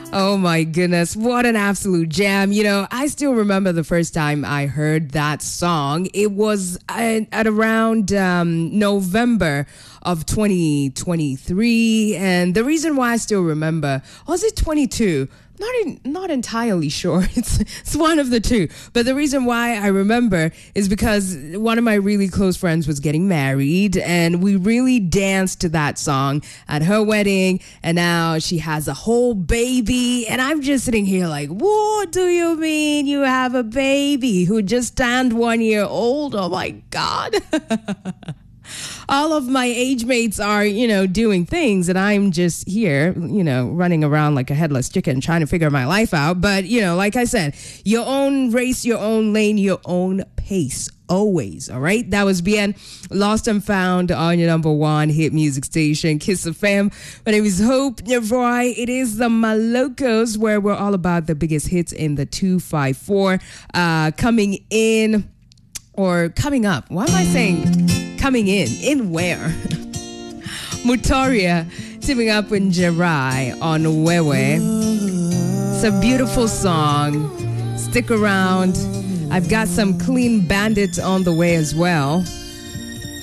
Oh my goodness, what an absolute jam. You know, I still remember the first time I heard that song. It was at around November of 2023. And the reason why I still remember, was it 22? Not entirely sure. It's one of the two. But the reason why I remember is because one of my really close friends was getting married, and we really danced to that song at her wedding. And now she has a whole baby, and I'm just sitting here like, what do you mean you have a baby who just turned 1 year old? Oh my God. All of my age mates are, doing things, and I'm just here, running around like a headless chicken trying to figure my life out. But, like I said, your own race, your own lane, your own pace. Always, all right? That was Bien, Lost and Found on your number one hit music station, Kiss FM. My name is Hope Nyavroy. It is the Malocos, where we're all about the biggest hits in the 254. Coming up. Why am I saying coming in? In where? Mutoria teaming up with Jerai on Wewe. It's a beautiful song. Stick around. I've got some Clean Bandits on the way as well.